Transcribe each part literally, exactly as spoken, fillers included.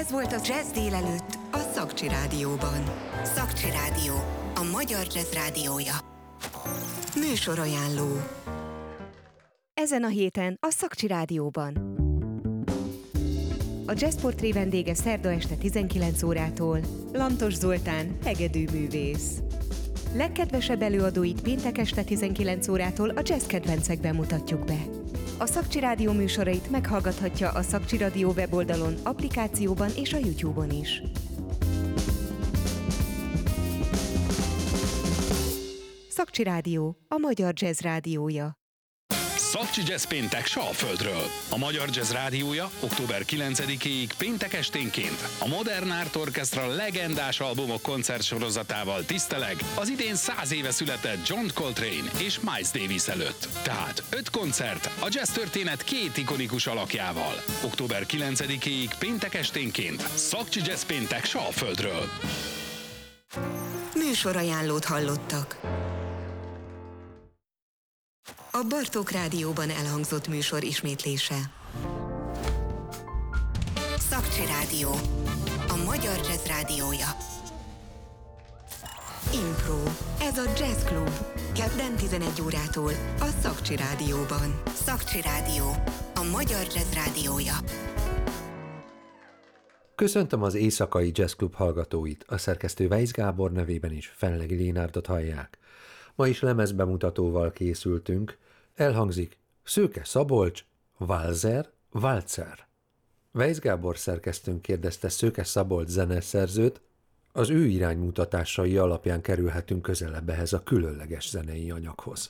Ez volt a Jazz délelőtt a Szakcsi Rádióban. Szakcsi Rádió, a magyar jazz rádiója. Műsorajánló. Ezen a héten a Szakcsi Rádióban. A Jazzportré vendége szerda este tizenkilenc órától Lantos Zoltán, hegedűművész. Legkedvesebb előadóit péntek este tizenkilenc órától a jazz kedvencekben mutatjuk be. A Szakcsi Rádió műsorait meghallgathatja a Szakcsi Rádió weboldalon, applikációban és a YouTube-on is. Szakcsi Rádió, a magyar jazz rádiója. Szakcsi Jazz péntek Salföldről. A Magyar Jazz Rádiója október kilencedikéig péntek esténként a Modern Art Orchestra legendás albumok koncertsorozatával tiszteleg az idén száz éve született John Coltrane és Miles Davis előtt. Tehát öt koncert a jazz történet két ikonikus alakjával. október kilencedikéig péntek esténként Szakcsi Jazz péntek Salföldről. Műsorajánlót hallottak. A Bartók Rádióban elhangzott műsor ismétlése. Szakcsi Rádió, a magyar jazz rádiója. Impro, ez a Jazz Club. Kedden tizenegy órától a Szakcsi Rádióban. Szakcsi Rádió, a magyar jazz rádiója. Köszöntöm az éjszakai Jazz Club hallgatóit, a szerkesztő Weisz Gábor nevében is Fenlegi Lénárdot hallják. Ma is lemezbemutatóval készültünk, elhangzik Szőke Szabolcs, Valzer, Valcer. Weisz Gábor szerkesztőnk kérdezte Szőke Szabolcs zeneszerzőt, az ő iránymutatásai alapján kerülhetünk közelebb ehhez a különleges zenei anyaghoz.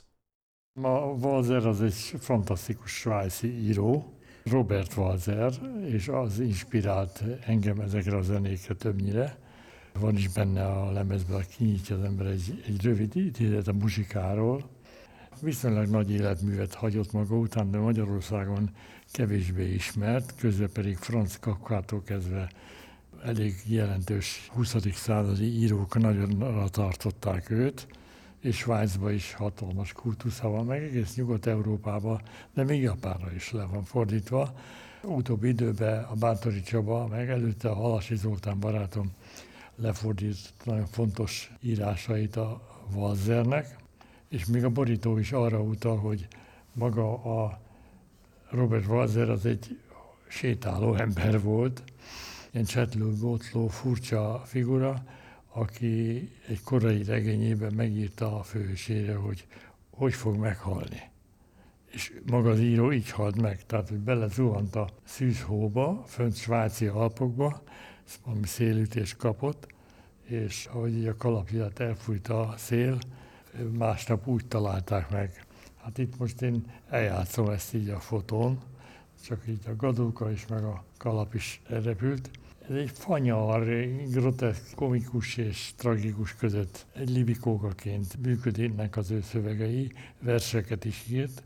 A Valzer az egy fantasztikus svájci író, Robert Walser, és az inspirált engem ezekre a zenékre többnyire. Van is benne a lemezben, kinyitja az ember egy, egy rövid idézet a muzsikáról. Viszonylag nagy életművet hagyott maga után, de Magyarországon kevésbé ismert, közben pedig Franz Kafkától kezdve elég jelentős huszadik századi írók nagyon tartották őt, és Svájcban is hatalmas kultusza van, meg egész Nyugat-Európában, de még Japánra is le van fordítva. Utóbbi időben a Bántori Csaba, meg előtte a Halasi Zoltán barátom lefordított nagyon fontos írásait a Walsernek, és még a borító is arra utal, hogy maga a Robert Walser az egy sétáló ember volt, ilyen csetlő-botló furcsa figura, aki egy korai regényében megírta a főhősére, hogy hogy fog meghalni. És maga az író így halt meg, tehát hogy belezuhant a szűzhóba, fönt svájci Alpokba, valami szélütés kapott, és ahogy így a kalapját elfújta a szél, másnap úgy találták meg. Hát itt most én eljátszom ezt így a fotón, csak így a gadulka is, meg a kalap is elrepült. Ez egy fanyar, groteszk, komikus és tragikus között egy libikókaként működnek az ő szövegei, verseket is írt,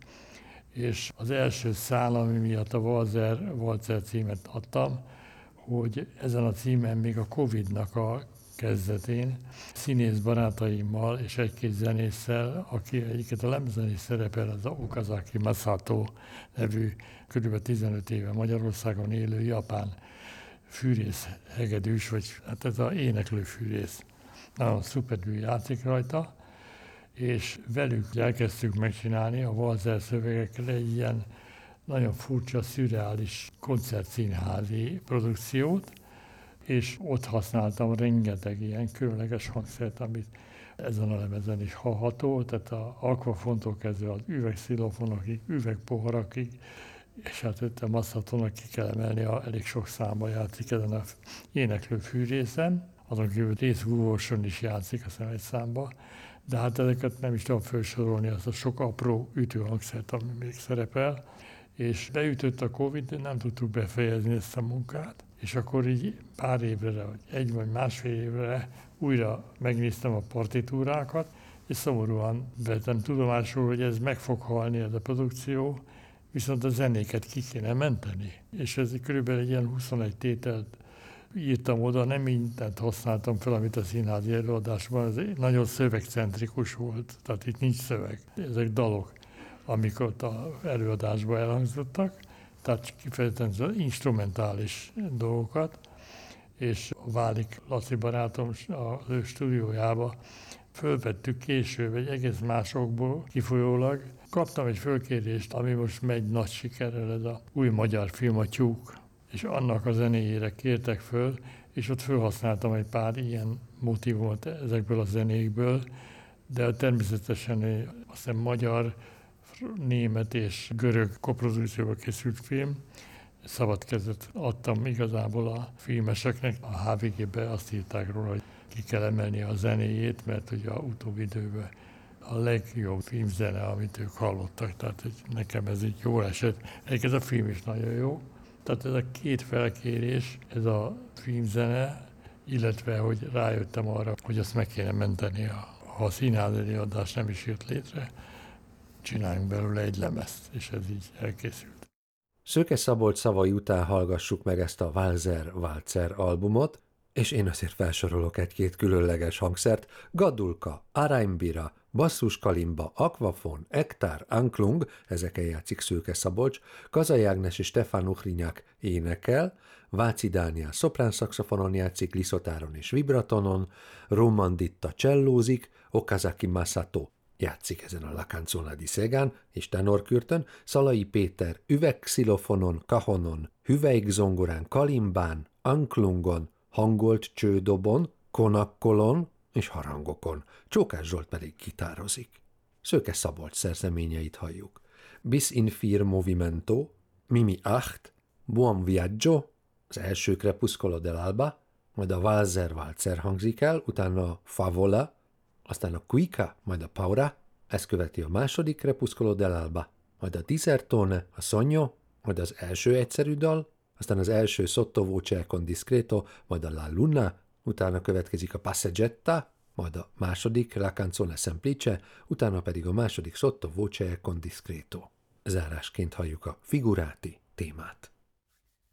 és az első szál, ami miatt a Walser, Walzer címet adtam, hogy ezen a címen még a Covidnak a kezdetén színész barátaimmal és egy-két zenésszel, aki egyiket a lemezen is szerepel, az a Okazaki Masato nevű, kb. tizenöt éve Magyarországon élő japán fűrész hegedűs, vagy hát ez az éneklő fűrész. Nagyon szuperül játszik rajta, és velük elkezdtük megcsinálni a Walser szövegekkel egy ilyen nagyon furcsa, szürreális koncertszínházi produkciót, és ott használtam rengeteg ilyen különleges hangszert, amit ezen a lemezen is hallható, tehát az akvafontól kezdve az üvegszilófonokig, üvegpoharakig, és hát itt a Masatonak ki kell emelni, a elég sok számba játszik ezen a éneklő fűrészen, azon kívül részgúvóson is játszik a egy számba, de hát ezeket nem is tudom felsorolni, azt a sok apró ütőhangszert, ami még szerepel, és beütött a Covid, nem tudtuk befejezni ezt a munkát, és akkor így pár évre, vagy egy vagy másfél évre újra megnéztem a partitúrákat, és szomorúan vettem tudomásul, hogy ez meg fog halni, ez a produkció, viszont a zenéket ki kéne menteni. És ez körülbelül egy ilyen huszonegy tételt írtam oda, nem mindent használtam fel, amit a színházi előadásban, ez nagyon szövegcentrikus volt, tehát itt nincs szöveg. Ezek dalok, amik ott az előadásban elhangzottak, tehát kifejezetten instrumentális dolgokat, és válik Laci barátom az ő stúdiójába. Fölvettük később egy egész másokból kifolyólag. Kaptam egy fölkérést, ami most megy nagy sikerrel, ez a új magyar film, a Tyúk, és annak a zenéjére kértek föl, és ott felhasználtam egy pár ilyen motívumot ezekből a zenékből, de természetesen azt hiszem magyar, német és görög koprodukcióba készült film. Szabad kezet adtam igazából a filmeseknek. A há vé gé-be azt írták róla, hogy ki kell emelni a zenéjét, mert ugye a utóbbi időben a legjobb filmzene, amit ők hallottak, tehát nekem ez egy jó eset. Egyébként ez a film is nagyon jó. Tehát ez a két felkérés, ez a filmzene, illetve hogy rájöttem arra, hogy azt meg kéne menteni, ha a színházi előadás nem is jött létre, csináljunk belőle egy lemezt, és ez így elkészült. Szőke Szabolcs szavai után hallgassuk meg ezt a Walzer Walzer albumot, és én azért felsorolok egy-két különleges hangszert: gadulka, aránybira, basszuskalimba, akvafon, ektár, anklung, ezeken játszik Szőke Szabolcs, Kazai Ágnes és Stefán Uhrinyák énekel, Váci Dániel szoprán szaxofonon játszik, liszotáron és vibratonon, Roman Ditta csellózik, Okazaki Masato játszik ezen a La Canzone di Segán és tenorkürtön, Szalai Péter üvegxilofonon, kahonon, hüvelykzongorán, kalimbán, anklungon, hangolt csődobon, konakkolon és harangokon, Csókás Zsolt pedig gitározik. Szőke Szabolcs szerzeményeit halljuk. Bis in vier movimento, Mimi acht, Buon viaggio, az első Crepuscolo dell'alba, majd a Walzer Walzer hangzik el, utána a Favola, aztán a Cuica, majd a Paura, ezt követi a második Crepuscolo dell'alba, majd a Disertone, a Sogno, majd az első egyszerű dal, aztán az első Sotto voce con discreto, majd a La Luna, utána következik a Passeggietta, majd a második La Canzone semplice, utána pedig a második Sotto voce con discreto. Zárásként halljuk a Figurati témát.